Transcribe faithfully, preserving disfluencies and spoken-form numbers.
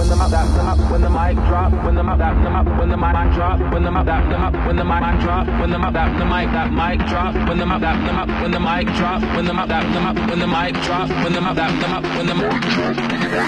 when the mic that them up, when the mic drop, when the mic that them up, when the mic drop, when the mic that them up, when the mic drop, when the mic that the mic that mic drop, when the mic that them up, when the mic drop, when the mic that them up, when the mic drop, when the mic that them up, when the mic drop.